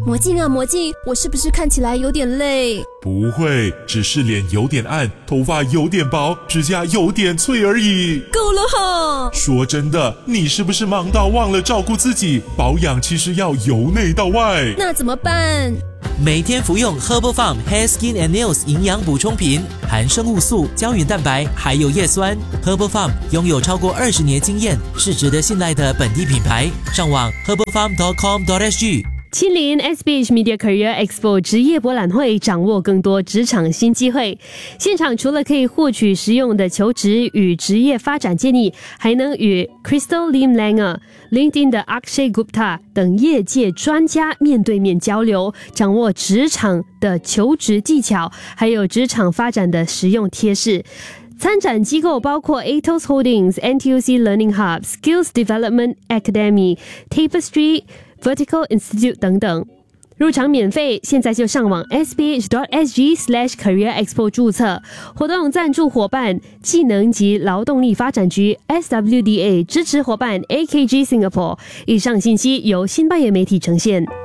魔镜啊魔镜，我是不是看起来有点累？ 不会，只是脸有点暗，头发有点薄，指甲有点脆而已。 够了哈！ 说真的，你是不是忙到忘了照顾自己？保养其实要由内到外。 那怎么办？ 每天服用 Herbal Farm Hair Skin and Nails 营养补充品，含生物素、胶原蛋白，还有叶酸。Herbal Farm 拥有超过20年经验，是值得信赖的本地品牌。上网 herbalfarm.com.sg。 亲临 SBH Media Career Expo 职业博览会，掌握更多职场新机会。现场除了可以获取实用的求职与职业发展建议，还能与 Crystal Lim Langer、LinkedIn 的 Akshay Gupta 等业界专家面对面交流，掌握职场的求职技巧，还有职场发展的实用贴士。参展机构包括 Atos Holdings、NTUC Learning Hub、Skills Development Academy、Tapestry、Vertical Institute 等等。入场免费，现在就上网 sbh.sg/careerexpo 注册。活动赞助伙伴技能及劳动力发展局 SWDA， 支持伙伴 AKG Singapore。以上信息由新巴业媒体呈现。